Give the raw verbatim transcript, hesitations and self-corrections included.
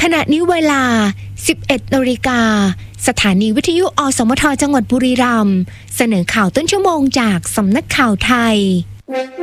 ขณะนี้เวลา สิบเอ็ดนาฬิกา สถานีวิทยุอสมทจังหวัดบุรีรัมย์เสนอข่าวต้นชั่วโมงจากสำนักข่าวไทย